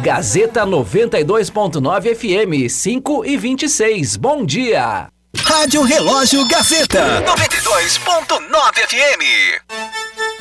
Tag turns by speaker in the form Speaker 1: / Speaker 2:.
Speaker 1: Gazeta 92.9 FM, 5h26. Bom dia.
Speaker 2: Rádio Relógio Gazeta 92.9 FM.